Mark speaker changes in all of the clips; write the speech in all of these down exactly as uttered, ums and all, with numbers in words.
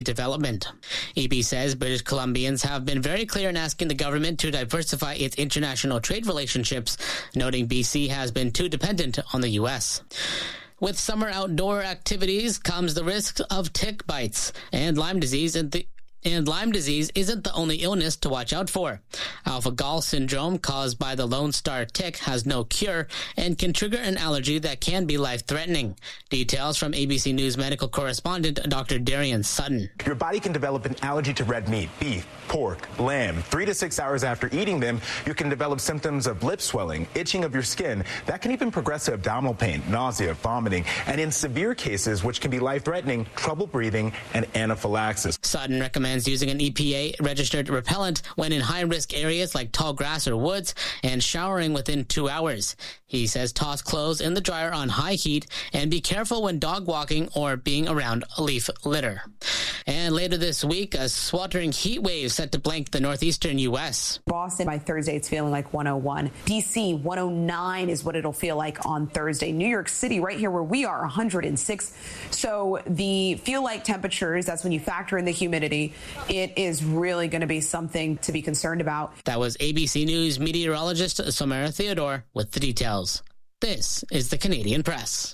Speaker 1: development. E B says British Columbians have been very clear in asking the government to diversify its international trade relationships, noting B C has been too dependent on the U S. With summer outdoor activities comes the risk of tick bites, and Lyme disease and the And Lyme disease isn't the only illness to watch out for. Alpha-Gal syndrome, caused by the Lone Star tick, has no cure and can trigger an allergy that can be life-threatening. Details from A B C News medical correspondent Doctor Darian Sutton.
Speaker 2: Your body can develop an allergy to red meat, beef, pork, lamb. Three to six hours after eating them, you can develop symptoms of lip swelling, itching of your skin. That can even progress to abdominal pain, nausea, vomiting, and in severe cases, which can be life-threatening, trouble breathing and anaphylaxis.
Speaker 1: Sutton recommends using an E P A-registered repellent when in high-risk areas like tall grass or woods and showering within two hours. He says toss clothes in the dryer on high heat and be careful when dog walking or being around a leaf litter. And later this week, a sweltering heat wave set to blanket the northeastern U S.
Speaker 3: Boston, by Thursday, it's feeling like one oh one. D C, one oh nine is what it'll feel like on Thursday. New York City, right here where we are, one hundred six. So the feel-like temperatures, that's when you factor in the humidity, it is really going to be something to be concerned about.
Speaker 1: That was A B C News meteorologist Samara Theodore with the details. This is the Canadian Press.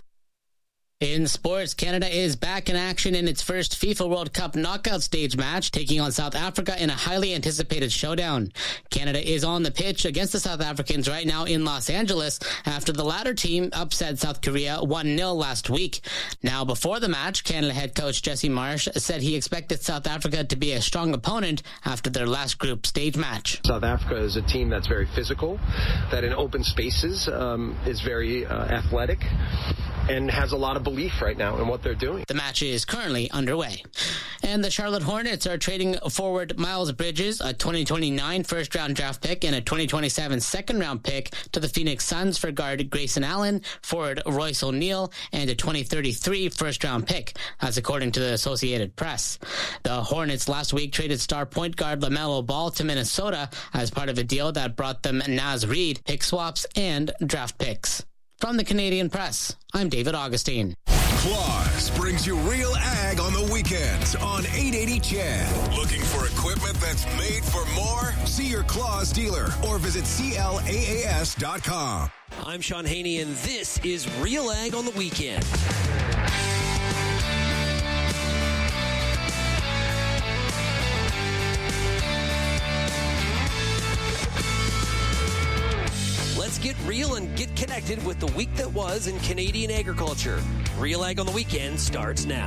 Speaker 1: In sports, Canada is back in action in its first FIFA World Cup knockout stage match, taking on South Africa in a highly anticipated showdown. Canada is on the pitch against the South Africans right now in Los Angeles after the latter team upset South Korea one nil last week. Now, before the match, Canada head coach Jesse Marsh said he expected South Africa to be a strong opponent after their last group stage match.
Speaker 4: South Africa is a team that's very physical, that in open spaces um, is very uh, athletic, and has a lot of belief right now in what they're doing.
Speaker 1: The match is currently underway. And the Charlotte Hornets are trading forward Miles Bridges, a twenty twenty-nine first-round draft pick and a twenty twenty-seven second-round pick, to the Phoenix Suns for guard Grayson Allen, forward Royce O'Neal, and a twenty thirty-three first-round pick. That's according to the Associated Press. The Hornets last week traded star point guard LaMelo Ball to Minnesota as part of a deal that brought them Naz Reid, pick swaps, and draft picks. From the Canadian Press, I'm David Augustine.
Speaker 5: Claus brings you Real Ag on the weekends on eight eighty C H E D. Looking for equipment that's made for more? See your Claus dealer or visit C L A A S dot com.
Speaker 6: I'm Sean Haney, and this is Real Ag on the weekend. Let's get real and get connected with the week that was in Canadian agriculture. Real Ag on the Weekend starts now.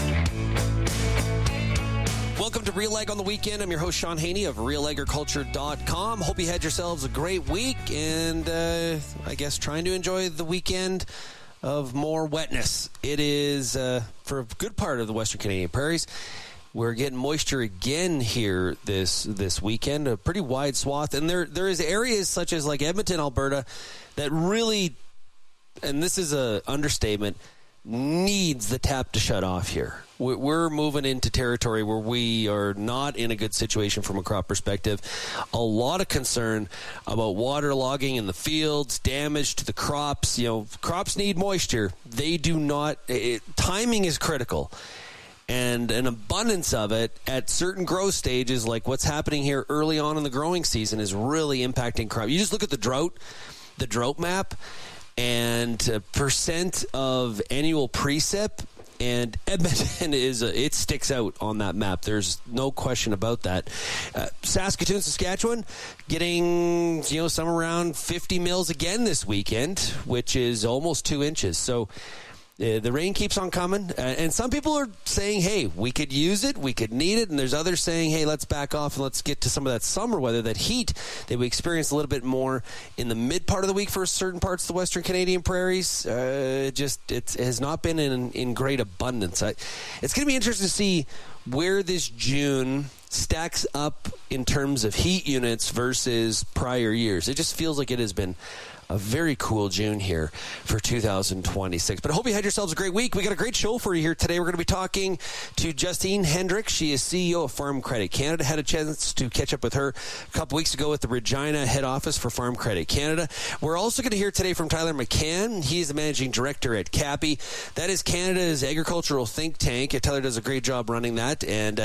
Speaker 6: Welcome to Real Ag on the Weekend. I'm your host, Sean Haney of real agriculture dot com. Hope you had yourselves a great week and uh, I guess trying to enjoy the weekend of more wetness. It is, uh, for a good part of the Western Canadian prairies, we're getting moisture again here this this weekend, a pretty wide swath. And there there is areas such as like Edmonton, Alberta, that really, and this is a understatement, needs the tap to shut off here. We're moving into territory where we are not in a good situation from a crop perspective. A lot of concern about waterlogging in the fields, damage to the crops. You know, crops need moisture. They do not. It, timing is critical. And an abundance of it at certain growth stages, like what's happening here early on in the growing season, is really impacting crop. You just look at the drought, the drought map, and uh, percent of annual precip, and Edmonton is a, it sticks out on that map. There's no question about that. Uh, Saskatoon, Saskatchewan, getting you know some around fifty mils again this weekend, which is almost two inches. So. Uh, the rain keeps on coming, uh, and some people are saying, hey, we could use it, we could need it, and there's others saying, hey, let's back off and let's get to some of that summer weather, that heat that we experienced a little bit more in the mid part of the week for certain parts of the Western Canadian prairies. Uh, just it has not been in, in great abundance. I, it's going to be interesting to see where this June stacks up in terms of heat units versus prior years. It just feels like it has been a very cool June here for two thousand twenty-six. But I hope you had yourselves a great week. We got a great show for you here today. We're going to be talking to Justine Hendrick. She is C E O of Farm Credit Canada. Had a chance to catch up with her a couple weeks ago at the Regina head office for Farm Credit Canada. We're also going to hear today from Tyler McCann. He's the managing director at C A P I. That is Canada's agricultural think tank. Tyler does a great job running that, and